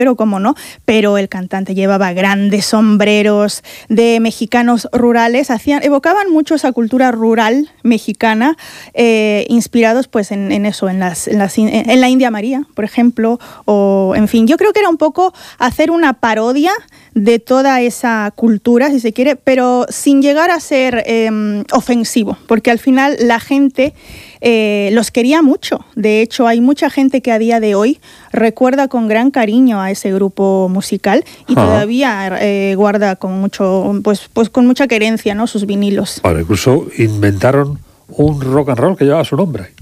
pero cómo no, pero el cantante llevaba grandes sombreros de mexicanos rurales, evocaban mucho esa cultura rural mexicana, inspirados pues en eso, en la India María, por ejemplo, o en fin, yo creo que era un poco hacer una parodia de toda esa cultura, si se quiere, pero sin llegar a ser ofensivo, porque al final la gente los quería mucho. De hecho, hay mucha gente que a día de hoy recuerda con gran cariño a ese grupo musical y todavía guarda con mucho, pues con mucha querencia, ¿no?, sus vinilos. Bueno, incluso inventaron un rock and roll que llevaba su nombre.